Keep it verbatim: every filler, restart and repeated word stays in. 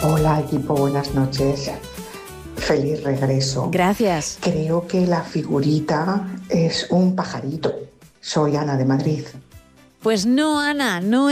Hola equipo, buenas noches. Feliz regreso. Gracias. Creo que la figurita es un pajarito. Soy Ana de Madrid. Pues no, Ana, no